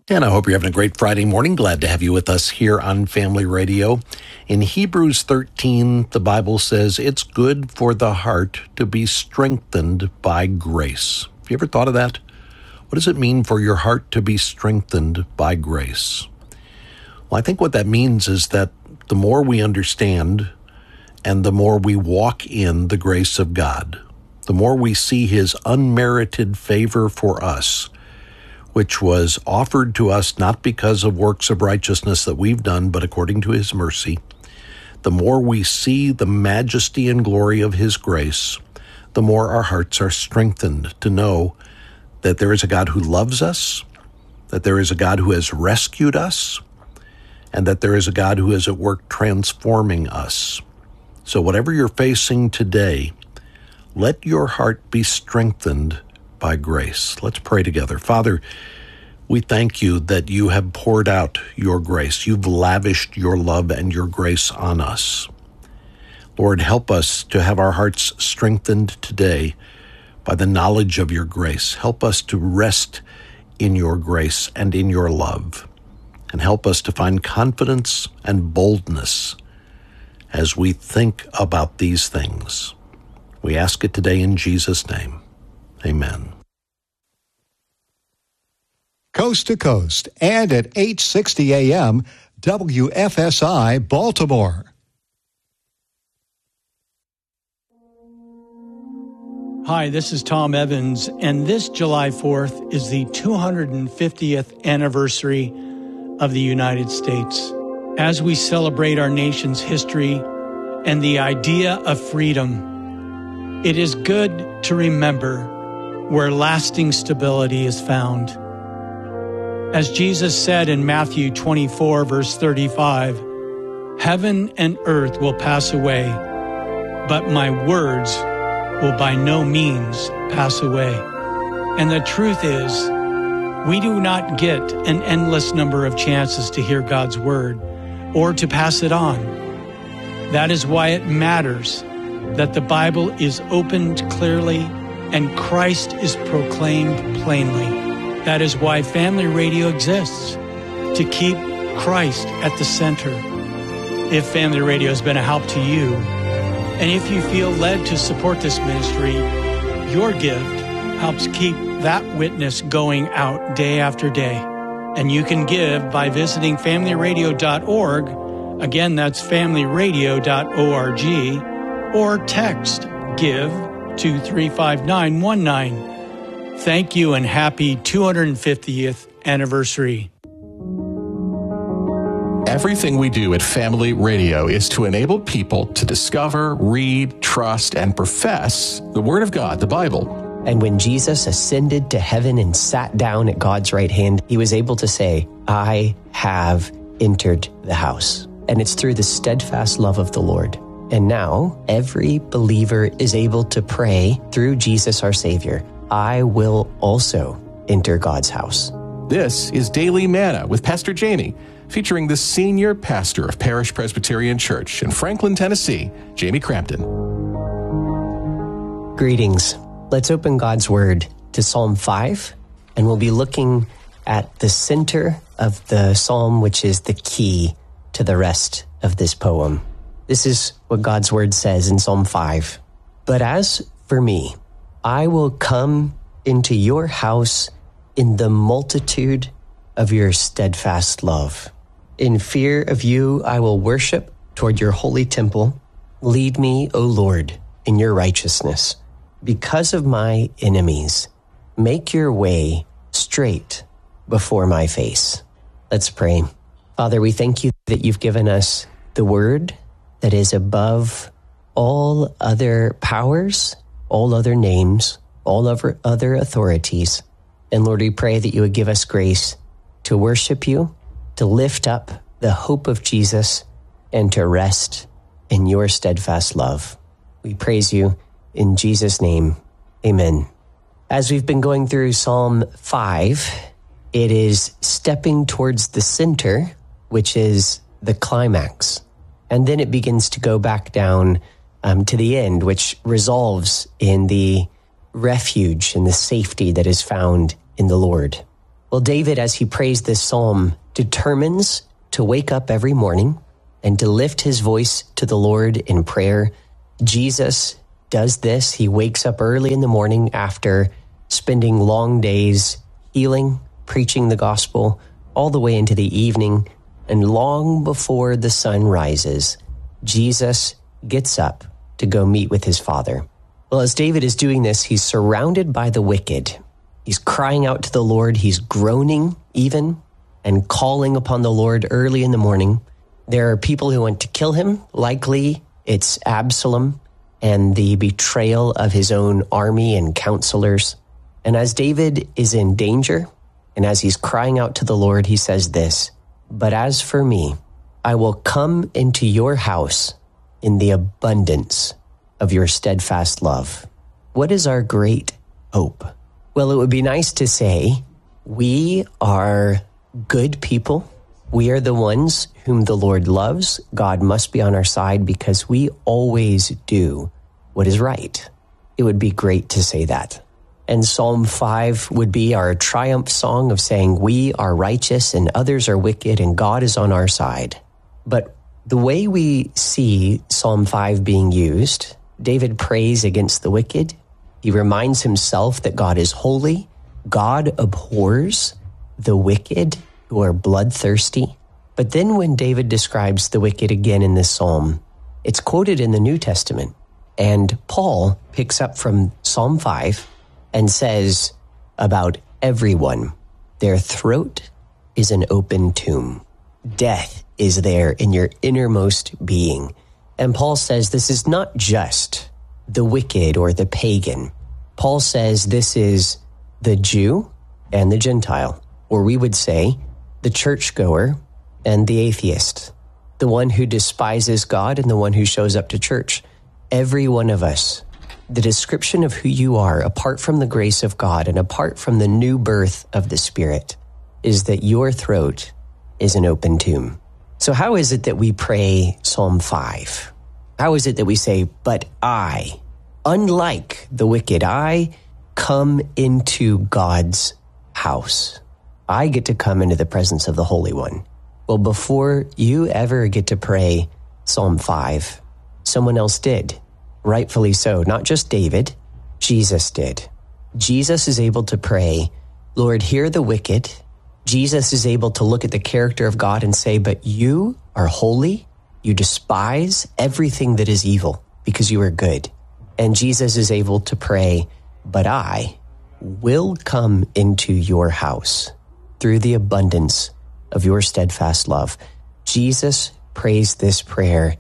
And I hope you're having a great Friday morning. Glad to have you with us here on Family Radio. In Hebrews 13, the Bible says it's good for the heart to be strengthened by grace. Have you ever thought of that? What does it mean for your heart to be strengthened by grace? Well, I think what that means is that the more we understand and the more we walk in the grace of God, the more we see His unmerited favor for us, which was offered to us not because of works of righteousness that we've done, but according to His mercy, the more we see the majesty and glory of His grace, the more our hearts are strengthened to know that there is a God who loves us, that there is a God who has rescued us, and that there is a God who is at work transforming us. So whatever you're facing today, let your heart be strengthened by grace. Let's pray together. Father, we thank you that you have poured out your grace. You've lavished your love and your grace on us. Lord, help us to have our hearts strengthened today by the knowledge of your grace. Help us to rest in your grace and in your love. And help us to find confidence and boldness as we think about these things. We ask it today in Jesus' name. Amen. Coast to Coast and at 8:60 a.m. WFSI Baltimore. Hi, this is Tom Evans, and this July 4th is the 250th anniversary of the United States. As we celebrate our nation's history and the idea of freedom, it is good to remember where lasting stability is found. As Jesus said in Matthew 24, verse 35, "Heaven and earth will pass away, but my words will by no means pass away." And the truth is, we do not get an endless number of chances to hear God's word or to pass it on. That is why it matters that the Bible is opened clearly and Christ is proclaimed plainly. That is why Family Radio exists, to keep Christ at the center. If Family Radio has been a help to you, and if you feel led to support this ministry, your gift helps keep that witness going out day after day. And you can give by visiting familyradio.org. Again, that's familyradio.org. Or text GIVE to 35919. Thank you and happy 250th anniversary. Everything we do at Family Radio is to enable people to discover, read, trust, and profess the Word of God, the Bible. And when Jesus ascended to heaven and sat down at God's right hand, he was able to say, "I have entered the house." And it's through the steadfast love of the Lord. And now every believer is able to pray through Jesus our Savior, "I will also enter God's house." This is Daily Manna with Pastor Jamie, featuring the senior pastor of Parish Presbyterian Church in Franklin, Tennessee, Jamie Crampton. Greetings. Let's open God's Word to Psalm 5, and we'll be looking at the center of the psalm, which is the key to the rest of this poem. This is what God's Word says in Psalm 5. "But as for me, I will come into your house in the multitude of your steadfast love. In fear of you, I will worship toward your holy temple. Lead me, O Lord, in your righteousness. Because of my enemies, make your way straight before my face." Let's pray. Father, we thank you that you've given us the word that is above all other powers, all other names, all other authorities. And Lord, we pray that you would give us grace to worship you, to lift up the hope of Jesus, and to rest in your steadfast love. We praise you in Jesus' name. Amen. As we've been going through Psalm 5, it is stepping towards the center, which is the climax. And then it begins to go back down to the end, which resolves in the refuge and the safety that is found in the Lord. Well, David, as he prays this psalm, determines to wake up every morning and to lift his voice to the Lord in prayer. Jesus does this. He wakes up early in the morning after spending long days healing, preaching the gospel, all the way into the evening. And long before the sun rises, Jesus gets up to go meet with his Father. Well, as David is doing this, he's surrounded by the wicked. He's crying out to the Lord. He's groaning even and calling upon the Lord early in the morning. There are people who want to kill him. Likely it's Absalom and the betrayal of his own army and counselors. And as David is in danger, and as he's crying out to the Lord, he says this, "But as for me, I will come into your house in the abundance of your steadfast love." What is our great hope? Well, it would be nice to say, we are good people. We are the ones whom the Lord loves. God must be on our side because we always do what is right. It would be great to say that. And Psalm 5 would be our triumph song of saying we are righteous and others are wicked and God is on our side. But the way we see Psalm 5 being used, David prays against the wicked. He reminds himself that God is holy. God abhors the wicked who are bloodthirsty. But then when David describes the wicked again in this psalm, it's quoted in the New Testament. And Paul picks up from Psalm 5 and says about everyone, their throat is an open tomb. Death is there in your innermost being. And Paul says this is not just the wicked or the pagan. Paul says this is the Jew and the Gentile, or we would say the churchgoer and the atheist, the one who despises God and the one who shows up to church. Every one of us, the description of who you are, apart from the grace of God and apart from the new birth of the Spirit, is that your throat is an open tomb. So how is it that we pray Psalm 5? How is it that we say, but I, unlike the wicked, I come into God's house. I get to come into the presence of the Holy One. Well, before you ever get to pray Psalm 5, someone else did. Rightfully so. Not just David, Jesus did. Jesus is able to pray, Lord, hear the wicked. Jesus is able to look at the character of God and say, but you are holy. You despise everything that is evil because you are good. And Jesus is able to pray, but I will come into your house through the abundance of your steadfast love. Jesus prays this prayer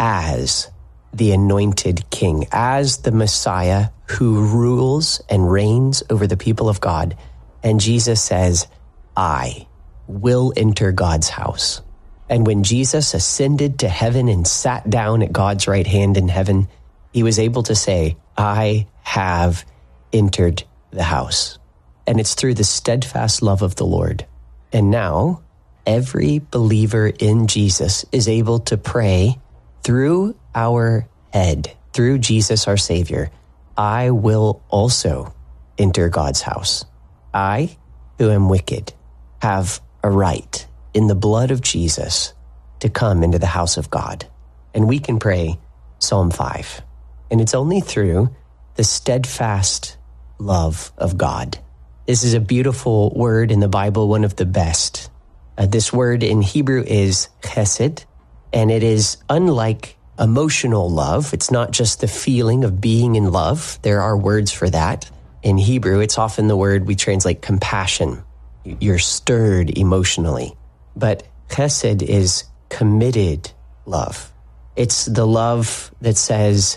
as the anointed king, as the Messiah who rules and reigns over the people of God. And Jesus says, I will enter God's house. And when Jesus ascended to heaven and sat down at God's right hand in heaven, he was able to say, I have entered the house. And it's through the steadfast love of the Lord. And now every believer in Jesus is able to pray through our head, through Jesus our Savior, I will also enter God's house. I, who am wicked, have a right in the blood of Jesus to come into the house of God. And we can pray Psalm 5. And it's only through the steadfast love of God. This is a beautiful word in the Bible, one of the best. This word in Hebrew is chesed, and it is unlike emotional love. It's not just the feeling of being in love. There are words for that. In Hebrew, it's often the word we translate compassion. You're stirred emotionally. But chesed is committed love. It's the love that says,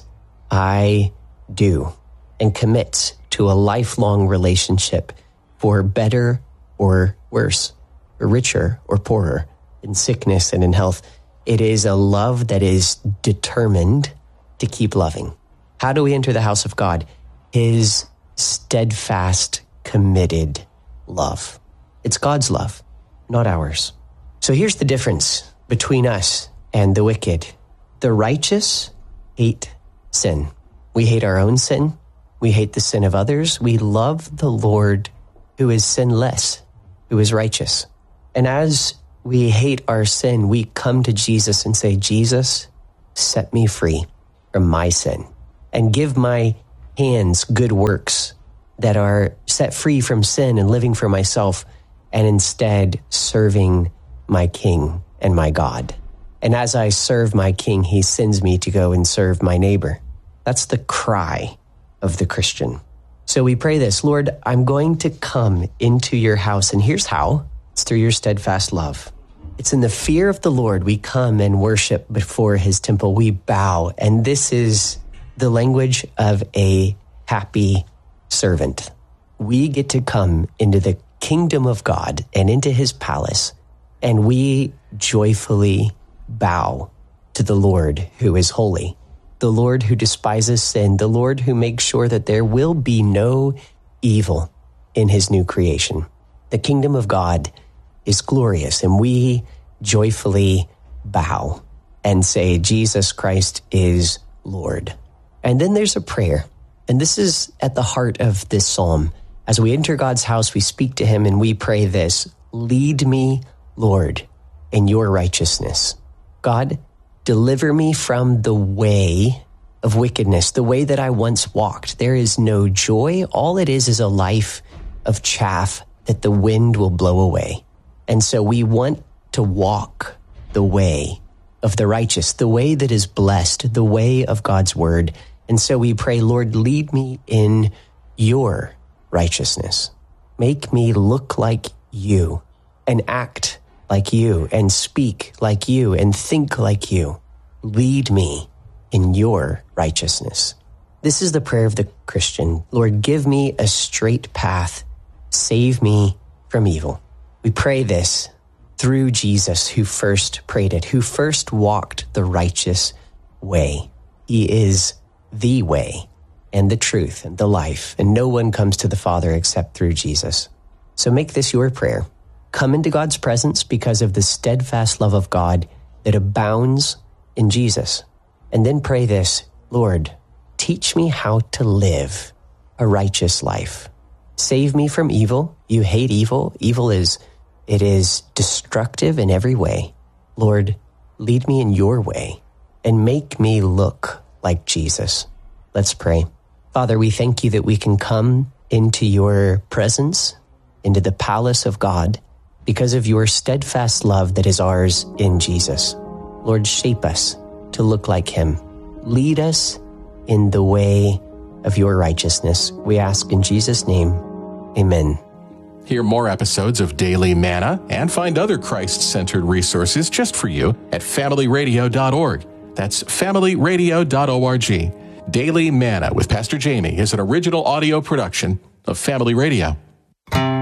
I do, and commits to a lifelong relationship for better or worse, or richer or poorer, in sickness and in health. It is a love that is determined to keep loving. How do we enter the house of God? His steadfast, committed love. It's God's love, not ours. So here's the difference between us and the wicked. The righteous hate sin. We hate our own sin. We hate the sin of others. We love the Lord who is sinless. who is righteous. And as we hate our sin, we come to Jesus and say, Jesus, set me free from my sin and give my hands good works that are set free from sin and living for myself and instead serving my King and my God. And as I serve my King, he sends me to go and serve my neighbor. That's the cry of the Christian. So we pray this, Lord, I'm going to come into your house. And here's how. It's through your steadfast love. It's in the fear of the Lord we come and worship before his temple. We bow. And this is the language of a happy servant. We get to come into the kingdom of God and into his palace, and we joyfully bow to the Lord who is holy, the Lord who despises sin, the Lord who makes sure that there will be no evil in his new creation. The kingdom of God is glorious, and we joyfully bow and say, Jesus Christ is Lord. And then there's a prayer, and this is at the heart of this psalm. As we enter God's house, we speak to him and we pray this, lead me, Lord, in your righteousness. God, deliver me from the way of wickedness, the way that I once walked. There is no joy. All it is a life of chaff that the wind will blow away. And so we want to walk the way of the righteous, the way that is blessed, the way of God's word. And so we pray, Lord, lead me in your righteousness. Make me look like you and act like you and speak like you and think like you. Lead me in your righteousness. This is the prayer of the Christian. Lord, give me a straight path. Save me from evil. We pray this through Jesus, who first prayed it, who first walked the righteous way. He is the way and the truth and the life, and no one comes to the Father except through Jesus. So make this your prayer. Come into God's presence because of the steadfast love of God that abounds in Jesus. And then pray this, Lord, teach me how to live a righteous life. Save me from evil. You hate evil. Evil is destructive in every way. Lord, lead me in your way and make me look like Jesus. Let's pray. Father, we thank you that we can come into your presence, into the palace of God, because of your steadfast love that is ours in Jesus. Lord, shape us to look like him. Lead us in the way of your righteousness. We ask in Jesus' name, amen. Hear more episodes of Daily Manna and find other Christ-centered resources just for you at familyradio.org. That's familyradio.org. Daily Manna with Pastor Jamie is an original audio production of Family Radio.